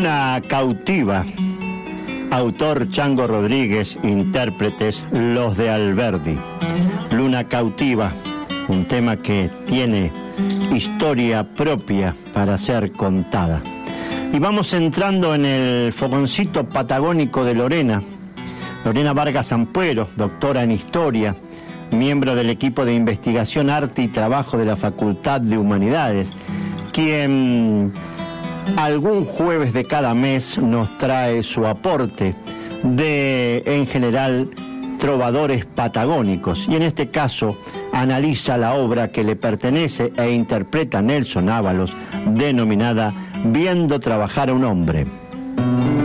Luna cautiva, autor Chango Rodríguez, intérpretes Los de Alberdi. Luna cautiva, un tema que tiene historia propia para ser contada. Y vamos entrando en el fogoncito patagónico de Lorena Vargas Ampuero, doctora en Historia, miembro del equipo de investigación, arte y trabajo de la Facultad de Humanidades, quien algún jueves de cada mes nos trae su aporte de, en general, trovadores patagónicos, y en este caso analiza la obra que le pertenece e interpreta Nelson Ábalos, denominada Viendo trabajar a un hombre.